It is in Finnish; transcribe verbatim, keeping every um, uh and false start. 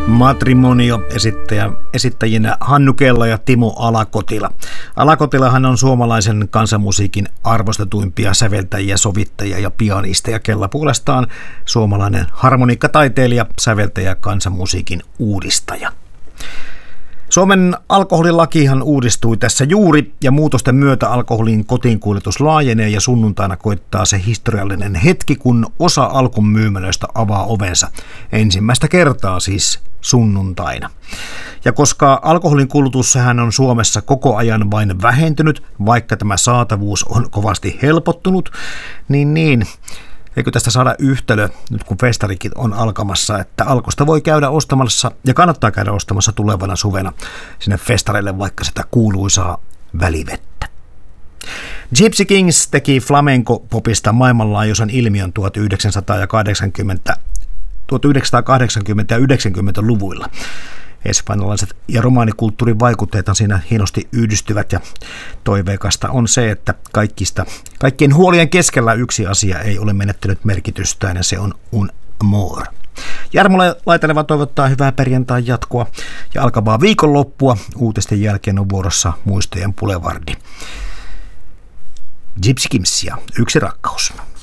Matrimonio esittäjä, esittäjinä Hannu Kello ja Timo Alakotila. Alakotilahan on suomalaisen kansanmusiikin arvostetuimpia säveltäjiä, sovittajia ja pianisteja. Kella puolestaan suomalainen harmoniikkataiteilija, säveltäjä ja kansanmusiikin uudistaja. Suomen alkoholilakihan uudistui tässä juuri ja muutosten myötä alkoholin kotiinkuljetus laajenee ja sunnuntaina koittaa se historiallinen hetki, kun osa Alkon myymälöistä avaa ovensa. Ensimmäistä kertaa siis sunnuntaina. Ja koska alkoholin kulutushan on Suomessa koko ajan vain vähentynyt, vaikka tämä saatavuus on kovasti helpottunut, niin niin... Eikö tästä saada yhtälö, nyt kun festarikin on alkamassa, että Alkosta voi käydä ostamassa ja kannattaa käydä ostamassa tulevana suvena sinne festareille vaikka sitä kuuluisaa välivettä. Gypsy Kings teki flamenco-popista maailmanlaajuisen ilmiön tuhatyhdeksänsataakahdeksankymmentä, tuhatyhdeksänsataakahdeksankymmentä- ja yhdeksänkymmentäluvuilla. Espanjalaiset ja romaanikulttuurin vaikutteethan siinä hienosti yhdistyvät ja toiveikasta on se, että kaikista, kaikkien huolien keskellä yksi asia ei ole menettänyt merkitystään ja se on un amor. Jarmo Laitaneva toivottaa hyvää perjantain jatkoa ja alkavaa viikonloppua. Uutisten jälkeen on vuorossa muistojen Boulevard. Gypsy Kings ja Yksi rakkaus.